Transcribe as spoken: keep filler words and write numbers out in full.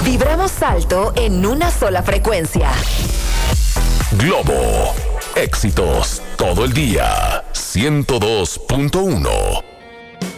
Vibramos alto en una sola frecuencia. Globo. Éxitos todo el día. ciento dos punto uno.